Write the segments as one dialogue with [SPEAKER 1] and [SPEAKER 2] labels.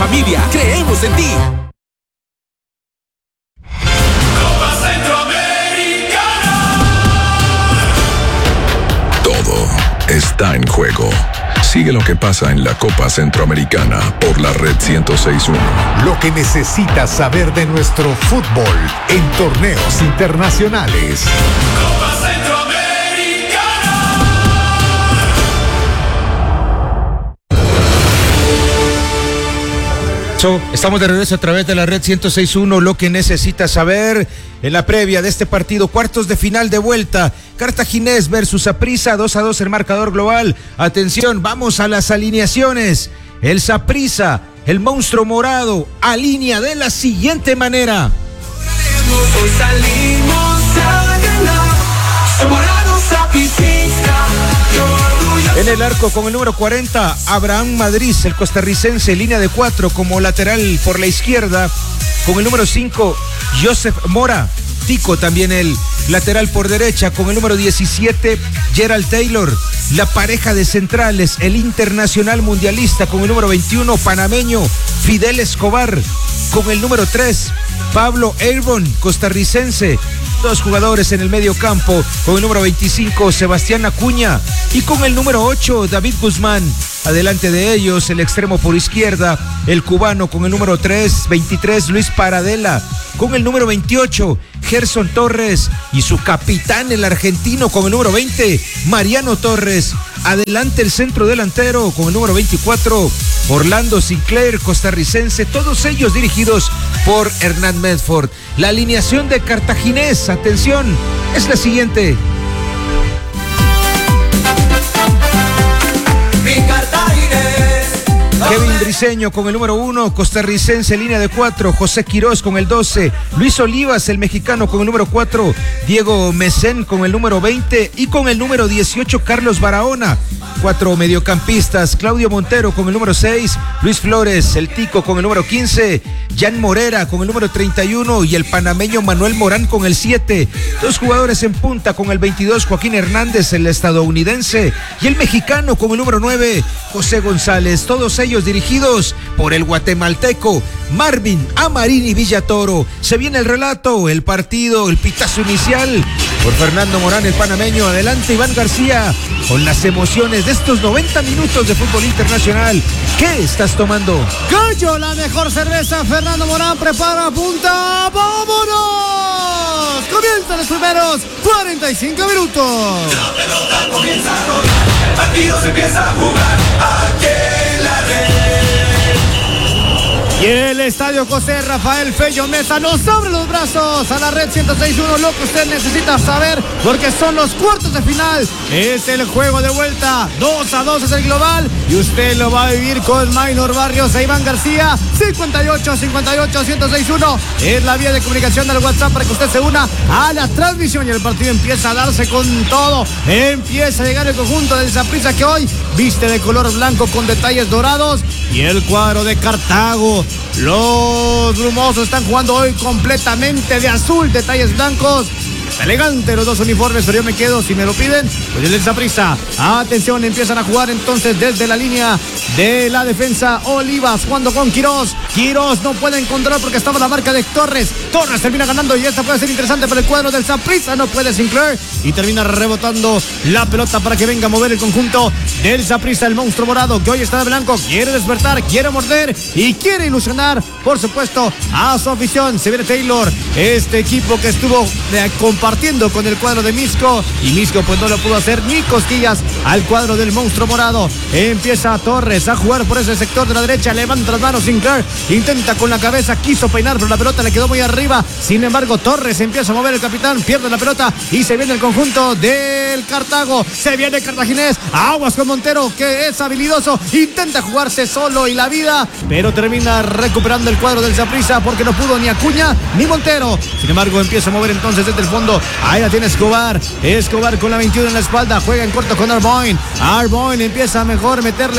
[SPEAKER 1] familia, creemos en ti.
[SPEAKER 2] Copa Centroamericana.
[SPEAKER 3] Todo está en juego. Sigue lo que pasa en la Copa Centroamericana por la Red 106.1.
[SPEAKER 4] Lo que necesitas saber de nuestro fútbol en torneos internacionales.
[SPEAKER 2] Copa Centroamericana.
[SPEAKER 5] Estamos de regreso a través de la Red 106.1, lo que necesitas saber en la previa de este partido, cuartos de final de vuelta, Cartaginés versus Saprissa, 2-2 el marcador global. Atención, vamos a las alineaciones. El Saprissa, el monstruo morado, alinea de la siguiente manera.
[SPEAKER 2] Hoy salimos a ganar, morados sapricistas.
[SPEAKER 5] En el arco con el número 40, Abraham Madrid, el costarricense, línea de 4 como lateral por la izquierda. Con el número 5, Joseph Mora, Tico también el lateral por derecha. Con el número 17, Gerald Taylor, la pareja de centrales, el internacional mundialista. Con el número 21, panameño, Fidel Escobar. Con el número 3, Pablo Airborne, costarricense. Dos jugadores en el medio campo, con el número 25, Sebastián Acuña, y con el número 8, David Guzmán. Adelante de ellos, el extremo por izquierda, el cubano con el número 23, Luis Paradela. Con el número 28, Gerson Torres, y su capitán, el argentino, con el número 20, Mariano Torres. Adelante el centro delantero, con el número 24, Orlando Sinclair, costarricense, todos ellos dirigidos por Hernán Medford. La alineación de Cartaginés, atención, es la siguiente. Kevin Briseño con el número 1, costarricense, línea de 4, José Quirós con el 12, Luis Olivas, el mexicano, con el número 4, Diego Mesén con el número 20 y con el número 18, Carlos Barahona. 4 mediocampistas, Claudio Montero con el número 6, Luis Flores, el Tico con el número 15, Jan Morera con el número 31 y el panameño Manuel Morán con el 7. Dos jugadores en punta con el 22, Joaquín Hernández, el estadounidense, y el mexicano con el número 9, José González. Todos ellos dirigidos por el guatemalteco Marvin Amarini Villatoro. Se viene el relato, el partido, el pitazo inicial por Fernando Morán, el panameño. Adelante Iván García con las emociones de estos 90 minutos de fútbol internacional. ¿Qué estás tomando?
[SPEAKER 6] Gallo, la mejor cerveza. Fernando Morán prepara, punta, ¡vámonos! Comienzan los primeros 45 minutos.
[SPEAKER 2] La pelota comienza a rodar, el partido se empieza a jugar aquí en la red.
[SPEAKER 6] Y el Estadio José Rafael Fello Mesa nos abre los brazos a la Red 106.1, lo que usted necesita saber, porque son los cuartos de final. Es el juego de vuelta, 2-2 es el global, y usted lo va a vivir con Maynor Barrios e Iván García. 58-58-1061 es la vía de comunicación del WhatsApp para que usted se una a la transmisión, y el partido empieza a darse con todo. Empieza a llegar el conjunto del Saprissa, que hoy viste de color blanco con detalles dorados, y el cuadro de Cartago. Los brumosos están jugando hoy completamente de azul, detalles blancos. Elegante los dos uniformes, pero yo me quedo, si me lo piden, pues el Saprissa. Atención, empiezan a jugar entonces desde la línea de la defensa. Olivas jugando con Quirós. Quirós no puede encontrar porque estaba la marca de Torres. Torres termina ganando y esta puede ser interesante para el cuadro del Saprissa. No puede Sinclair y termina rebotando la pelota para que venga a mover el conjunto del Saprissa. El monstruo morado que hoy está de blanco quiere despertar, quiere morder y quiere ilusionar, por supuesto, a su afición. Se viene Taylor, este equipo que estuvo compartiendo con el cuadro de Misco, y Misco pues no lo pudo hacer ni cosquillas al cuadro del monstruo morado. Empieza Torres a jugar por ese sector de la derecha, levanta las manos Sinclair, intenta con la cabeza, quiso peinar, pero la pelota le quedó muy arriba. Sin embargo, Torres empieza a mover el capitán, pierde la pelota y se viene el conjunto del Cartago. Se viene Cartaginés, aguas con Montero, que es habilidoso, intenta jugarse solo y la vida, pero termina recuperando el cuadro del Saprissa porque no pudo ni Acuña ni Montero. Sin embargo, empieza a mover entonces desde el fondo. Ahí la tiene Escobar. Escobar con la 21 en la espalda. Juega en corto con Arboin. Arboin empieza a mejor meterle el arcoíris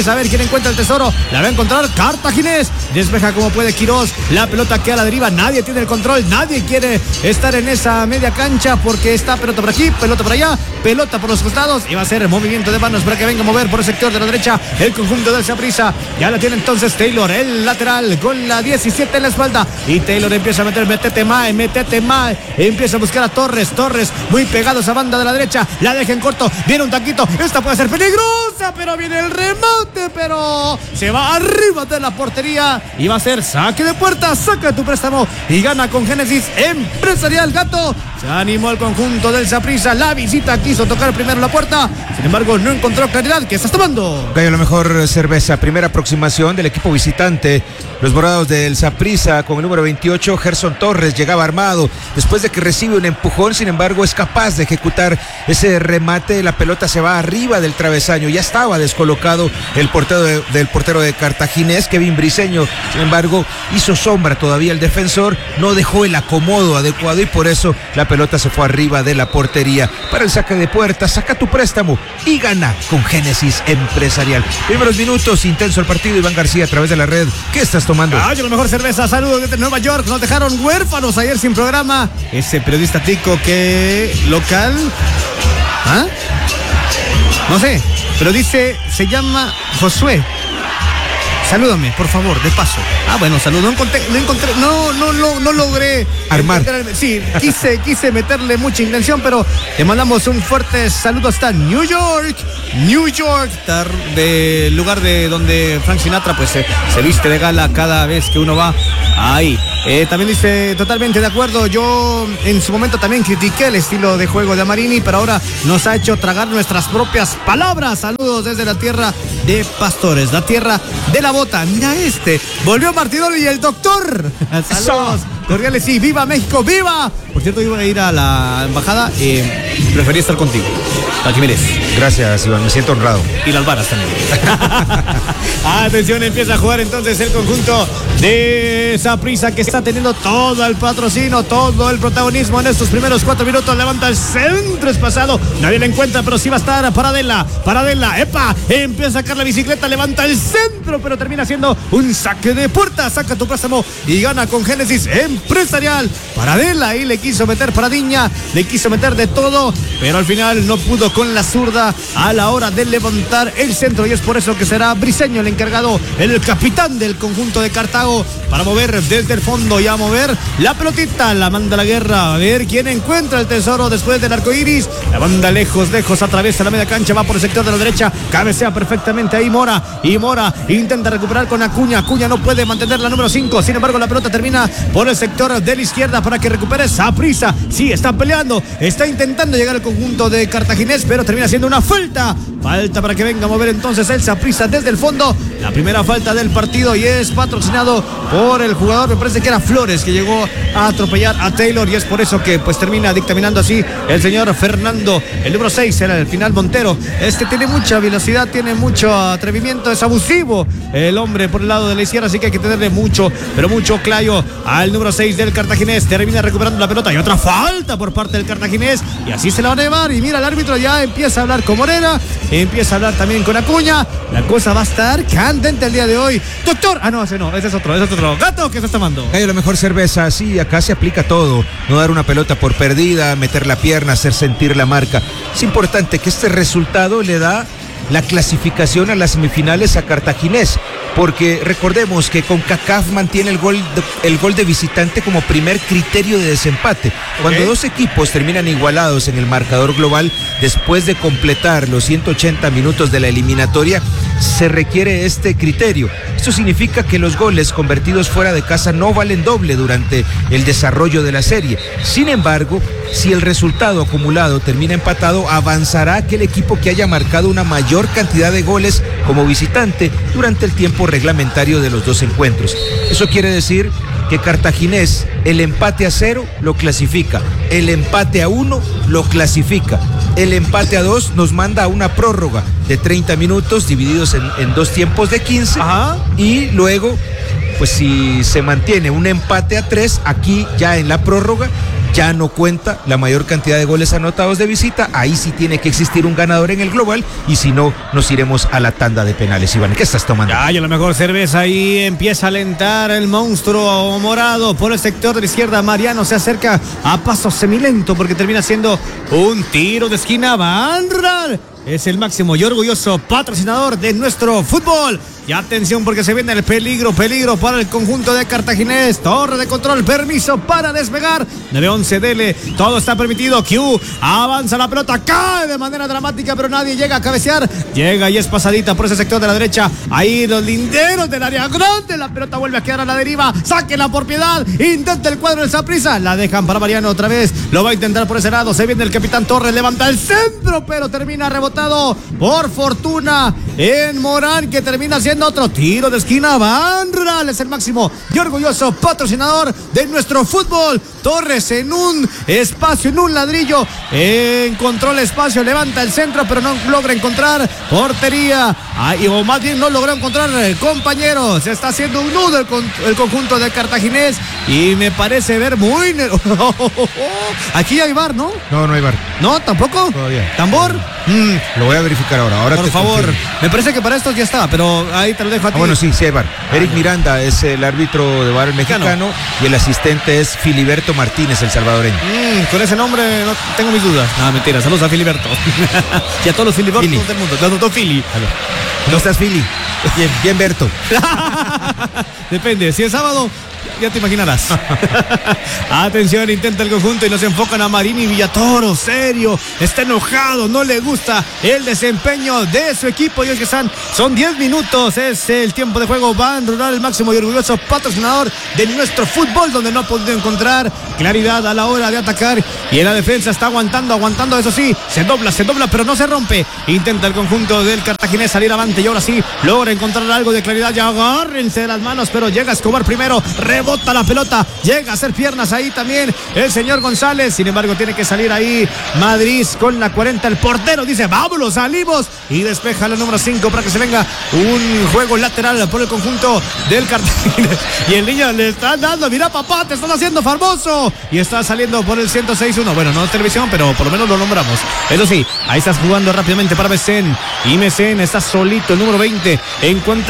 [SPEAKER 6] empieza a ver quién encuentra el tesoro. La va a encontrar Cartaginés. Despeja como puede Quirós. La pelota queda a la deriva. Nadie tiene el control. Nadie quiere estar en esa media cancha porque está pelota por aquí, pelota por allá, pelota por los costados. Y va a ser movimiento de manos para que venga a mover por el sector de la derecha el conjunto del Saprissa. Ya la tiene entonces Taylor, el lateral, con la 17 en la espalda. Y Taylor empieza a meter, metete mae. Empieza a buscar a Torres. Muy pegado a esa banda de la derecha. La deja en corto. Viene un taquito. Esta puede ser peligrosa, pero viene el remate. Pero se va arriba de la portería. Y va a ser saque de puerta. Saca tu préstamo y gana con Génesis Empresarial. Gato. Se animó el conjunto del Saprissa. La visita quiso tocar primero la puerta. Sin embargo, no encontró claridad. ¿Qué estás tomando?
[SPEAKER 5] Gallo, la mejor cerveza. Primera aproximación del equipo visitante. Los morados del Saprissa con el número 28, Gerson Torres, llegaba armado. Después de que recibe un empujón, sin embargo, es capaz de ejecutar ese remate. La pelota se va arriba del travesaño. Ya estaba descolocado el portero de Cartaginés, Kevin Briceño. Sin embargo, hizo sombra todavía el defensor. No dejó el acomodo adecuado y por eso la pelota se fue arriba de la portería. Para el saque de puerta, saca tu préstamo y gana con Génesis Empresarial. Primeros minutos, intenso el partido. Iván García a través de la red. ¿Qué estás tomando?
[SPEAKER 6] Yo la mejor cerveza. Saludos desde Nueva York. Nos dejaron huérfanos ayer sin programa. Ese periodista tico que local. ¿Ah? No sé, pero dice, se llama Josué. Salúdame, por favor, de paso. Bueno, saludo. No logré
[SPEAKER 5] armar.
[SPEAKER 6] Sí, quise meterle mucha intención, pero le mandamos un fuerte saludo hasta New York, del lugar de donde Frank Sinatra pues se viste de gala cada vez que uno va ahí. También dice, totalmente de acuerdo. Yo en su momento también critiqué el estilo de juego de Amarini, pero ahora nos ha hecho tragar nuestras propias palabras. Saludos desde la tierra de Pastores, la tierra de la bota. Mira volvió Martinoli y el doctor. Saludos cordiales, sí, viva México, viva. Por cierto, iba a ir a la embajada, preferí estar contigo. La Jiménez.
[SPEAKER 5] Gracias, Iván, me siento honrado.
[SPEAKER 6] Y las varas también. Atención, empieza a jugar entonces el conjunto de Saprissa, que está teniendo todo el patrocinio, todo el protagonismo en estos primeros 4 minutos. Levanta el centro, es pasado. Nadie le encuentra, pero sí va a estar Paradela. ¡Epa! Empieza a sacar la bicicleta, levanta el centro, pero termina siendo un saque de puerta. Saca tu préstamo y gana con Génesis Empresarial. Paradela ahí le quiso meter Paradiña, le quiso meter de todo, pero al final no pudo con la zurda a la hora de levantar el centro, y es por eso que será Briceño el encargado, el capitán del conjunto de Cartago, para mover desde el fondo y a mover la pelotita. La manda a la guerra, a ver quién encuentra el tesoro después del arco iris. La manda lejos, atraviesa la media cancha, va por el sector de la derecha, cabecea perfectamente ahí Mora, y Mora intenta recuperar con Acuña no puede mantener la número 5, sin embargo la pelota termina por el sector de la izquierda para que recupere Saprissa. Sí, está peleando, está intentando llegar al conjunto de Cartaginés, pero termina siendo una falta para que venga a mover entonces el Saprissa desde el fondo. La primera falta del partido, y es patrocinado por el jugador, me parece que era Flores, que llegó a atropellar a Taylor, y es por eso que pues termina dictaminando así el señor Fernando, el número 6, era el final Montero. Tiene mucha velocidad, tiene mucho atrevimiento, es abusivo el hombre por el lado de la izquierda, así que hay que tenerle mucho clayo al número 6 del Cartaginés. Termina recuperando la pelota y otra falta por parte del Cartaginés, y así se la van a llevar. Y mira, el árbitro ya empieza a hablar con Morera, empieza a hablar también con Acuña. La cosa va a estar candente el día de hoy. Doctor, ese es otro. Gato, ¿qué estás tomando?
[SPEAKER 5] Hay la mejor cerveza, sí, acá se aplica todo. No dar una pelota por perdida, meter la pierna, hacer sentir la marca. Es importante que este resultado le da la clasificación a las semifinales a Cartaginés, porque recordemos que CONCACAF mantiene el gol de visitante como primer criterio de desempate. Cuando dos equipos terminan igualados en el marcador global, después de completar los 180 minutos de la eliminatoria, se requiere este criterio. Esto significa que los goles convertidos fuera de casa no valen doble durante el desarrollo de la serie. Sin embargo, si el resultado acumulado termina empatado, avanzará aquel equipo que haya marcado una mayor cantidad de goles como visitante durante el tiempo reglamentario de los dos encuentros. Eso quiere decir que Cartaginés, el empate a 0 lo clasifica, el empate a 1 lo clasifica, el empate a 2 nos manda a una prórroga de 30 minutos divididos en dos tiempos de 15. Ajá. Y luego, pues si se mantiene un empate a 3, aquí ya en la prórroga, ya no cuenta la mayor cantidad de goles anotados de visita. Ahí sí tiene que existir un ganador en el global y si no, nos iremos a la tanda de penales. Iván, ¿qué estás tomando?
[SPEAKER 6] Ya, y a la mejor cerveza ahí empieza a alentar el monstruo morado por el sector de la izquierda. Mariano se acerca a paso semilento porque termina siendo un tiro de esquina. Banral es el máximo y orgulloso patrocinador de nuestro fútbol. Y atención porque se viene el peligro para el conjunto de Cartaginés. Torre de control, permiso para despegar. 9-11, dele, todo está permitido. Q, avanza la pelota, cae de manera dramática, pero nadie llega a cabecear. Llega y es pasadita por ese sector de la derecha. Ahí los linderos del área grande. La pelota vuelve a quedar a la deriva. Sáquenla por piedad. Intenta el cuadro del Saprissa. La dejan para Mariano otra vez. Lo va a intentar por ese lado. Se viene el capitán Torres, levanta el centro, pero termina rebotado por fortuna en Morán, que termina siendo otro tiro de esquina. Banral es el máximo y orgulloso patrocinador de nuestro fútbol. Torres en un espacio, en un ladrillo, encontró el espacio, levanta el centro, pero no logra encontrar portería. O más bien no logró encontrar compañeros. Se está haciendo un nudo el conjunto de Cartaginés y me parece ver muy... Aquí hay VAR, ¿no?
[SPEAKER 5] No, no hay VAR.
[SPEAKER 6] ¿No? ¿Tampoco?
[SPEAKER 5] Todavía.
[SPEAKER 6] ¿Tambor?
[SPEAKER 5] Lo voy a verificar ahora.
[SPEAKER 6] Por favor, me parece que para esto ya está, pero ahí te lo dejo a ti.
[SPEAKER 5] Bueno, sí hay VAR. Eric Miranda es el árbitro de VAR mexicano y el asistente es Filiberto Martínez, el salvadoreño.
[SPEAKER 6] Con ese nombre no tengo mis dudas. No, mentira, saludos a Filiberto. Y a todos los Filibertos del mundo. Lo anotó Fili.
[SPEAKER 5] ¿Cómo estás, Fili? Bien, Berto.
[SPEAKER 6] Depende, si es sábado, ya te imaginarás. Atención, intenta el conjunto y nos enfocan a Marini Villatoro. Serio, está enojado, no le gusta el desempeño de su equipo. Y es que son 10 minutos, es el tiempo de juego. Ban Rural, el máximo y orgulloso patrocinador de nuestro fútbol, donde no ha podido encontrar claridad a la hora de atacar. Y en la defensa está aguantando, eso sí, se dobla, pero no se rompe. Intenta el conjunto del Cartaginés salir avante y ahora sí logra encontrar algo de claridad. Ya agárrense de las manos, pero llega Escobar primero, rebota la pelota, llega a hacer piernas ahí también el señor González. Sin embargo, tiene que salir ahí Madrid con la 40. El portero dice, vámonos, salimos, y despeja la número 5 para que se venga un juego lateral por el conjunto del Cartaginés. Y el niño le está dando, mira papá, te están haciendo famoso. Y está saliendo por el 106-1. Bueno, no es televisión, pero por lo menos lo nombramos. Eso sí, ahí estás jugando rápidamente para Mesén. Y Mesén está solito, el número 20, encuentra